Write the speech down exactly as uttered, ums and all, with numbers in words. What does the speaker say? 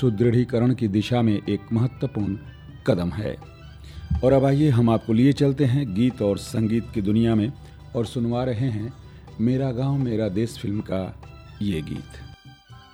सुदृढ़ीकरण की दिशा में एक महत्वपूर्ण कदम है। और अब आइए हम आपको लिए चलते हैं गीत और संगीत की दुनिया में और सुनवा रहे हैं मेरा गांव मेरा देश फिल्म का ये गीत।